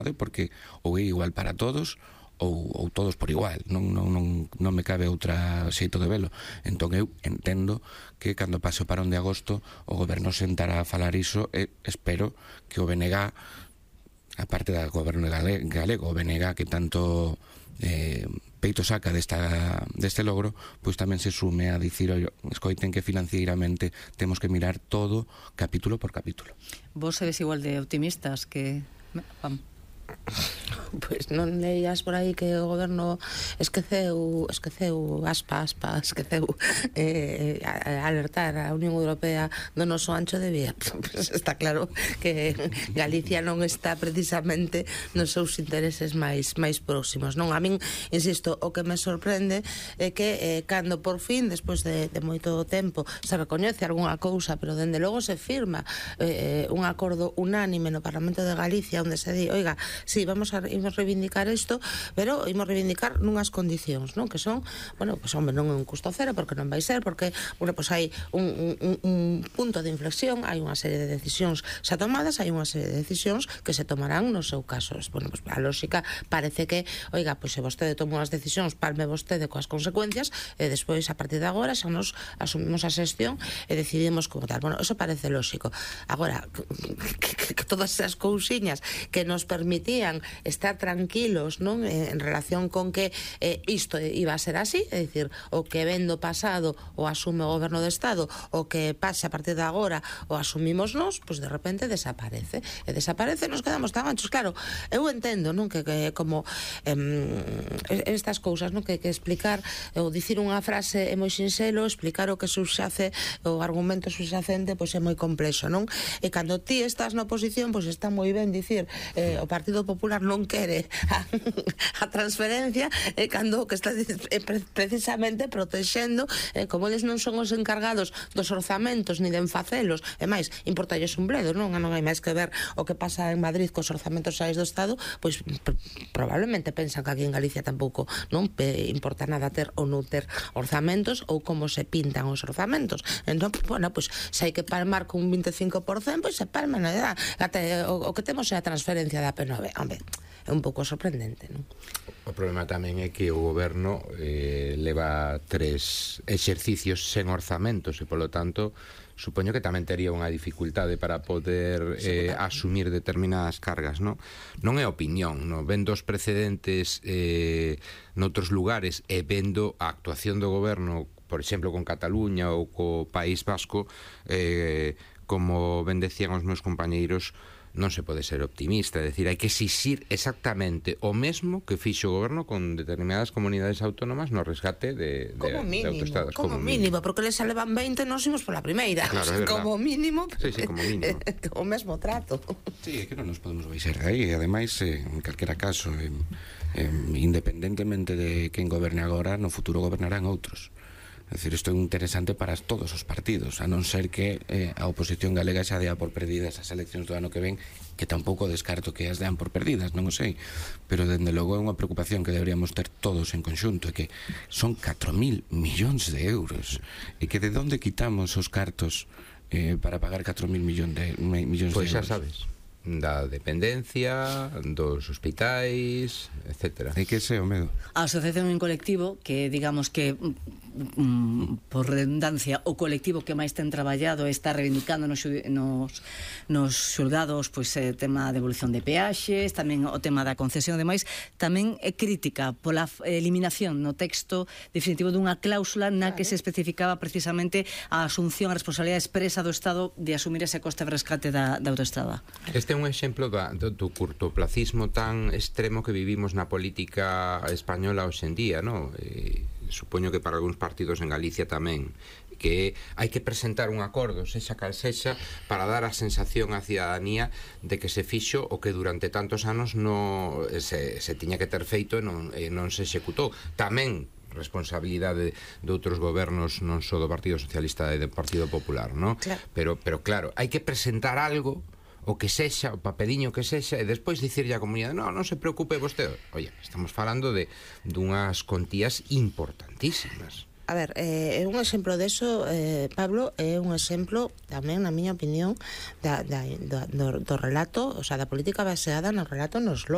porque ou é igual para todos ou todos por igual, non me cabe outra xeito de velo. Entón eu entendo que cando pase o parón de agosto o goberno sentará a falar iso, e espero que o BNG, a parte do goberno galego, o BNG que tanto peito saca deste logro, pois tamén se sume a dicir, escoiten que financieiramente temos que mirar todo capítulo por capítulo. Vos sedes igual de optimistas que... Pois non leías por aí que o goberno esqueceu alertar a Unión Europea do noso ancho de vía. Pois está claro que Galicia non está precisamente nos seus intereses máis próximos, non? A min, insisto, o que me sorprende é que cando por fin, despois de moito tempo, se recoñece algunha cousa, pero dende logo se firma un acordo unánime no Parlamento de Galicia onde se di, oiga, sí, imos reivindicar isto, pero imos reivindicar nunhas condicións, non? Que son, bueno, pues hombre, non é un custo cero, porque non vai ser, porque, bueno, pues hai un punto de inflexión, hai unha serie de decisións xa tomadas, hai unha serie de decisións que se tomarán no seu caso. Bueno, pues a lógica parece que, oiga, pues se vostede tomou as decisións, palme vostede coas consecuencias, e despois, a partir de agora, xa nos asumimos a xestión e decidimos como tal. Bueno, eso parece lógico. Agora, que todas esas cousiñas que nos permitían estar tranquilos, non, en relación con que isto iba a ser así, é dicir, o que ven do pasado o asume o goberno do Estado, o que pase a partir de agora o asumimos nós, pois de repente desaparece, nos quedamos tan anchos. Claro, eu entendo, non, que como estas cousas, non, que explicar ou dicir unha frase é moi sinxelo, explicar o que subxace, o argumento subxacente, pois é moi complexo, non? E cando ti estás na oposición, pois está moi ben dicir o Partido Popular non quere a transferencia, cando o que está precisamente protexendo, como eles non son os encargados dos orzamentos ni de enfacelos, e máis, importalles un bledo, non hai máis que ver o que pasa en Madrid cos orzamentos xais do Estado, pois probablemente pensan que aquí en Galicia tampouco non importa nada ter ou non ter orzamentos, ou como se pintan os orzamentos. Entón, bueno, pois se hai que palmar con un 25%, pois se palma, non é? O que temos é a transferencia da P9. Hombre, é un pouco sorprendente, non? O problema tamén é que o goberno leva 3 exercicios sen orzamentos e, polo tanto, supoño que tamén tería unha dificultade para poder asumir determinadas cargas, non? Non é opinión, non? Vendo os precedentes noutros lugares e vendo a actuación do goberno, por exemplo, con Cataluña ou co País Vasco, como ben decían os meus compañeiros, non se pode ser optimista, é dicir, hai que exixir exactamente o mesmo que fixo o goberno con determinadas comunidades autónomas no resgate de autoestradas. Como mínimo, porque les levan 20, nós imos pola primeira. Claro, como mínimo, sí, como mínimo. O mesmo trato. Sí, é que non nos podemos baixar de aí, e ademais, en calquera caso, independentemente de quen goberne agora, no futuro gobernarán outros. É dicir, isto é interesante para todos os partidos, a non ser que a oposición galega xa dea por perdidas as eleccións do ano que ven, que tampouco descarto que as dean por perdidas, non o sei, pero dende logo é unha preocupación que deberíamos ter todos en conxunto, é que son 4.000 millóns de euros, e que de onde quitamos os cartos para pagar 4.000 millóns de euros? Pois xa sabes, da dependencia, dos hospitais, etcétera. E que ese é o medo? A asociación en colectivo, que digamos que por redundancia o colectivo que máis ten traballado está reivindicando nos xulgados, pois tema de evolución de peaxes, tamén o tema da concesión, demais, tamén é crítica pola eliminación no texto definitivo dunha cláusula na que se especificaba precisamente a asunción, a responsabilidade expresa do Estado de asumir ese coste de rescate da autoestrada. Este é un exemplo do curtoplacismo tan extremo que vivimos na política española hoxe en día, non? Supoño que para algúns partidos en Galicia tamén, que hai que presentar un acordo, sexa cal sexa, para dar a sensación á cidadanía de que se fixo o que durante tantos anos se tiña que ter feito e non se executou. Tamén responsabilidade de outros gobernos, non só do Partido Socialista e do Partido Popular, non? Claro. Pero claro, hai que presentar algo, o que sexa, o papeliño que sexa, e despois dicirlle á comunidade, non se preocupe vostede. Oye, estamos falando dunhas contías importantísimas. A ver, un exemplo deso, Pablo, é un exemplo tamén, na miña opinión, do relato, o sea, da política baseada no relato nos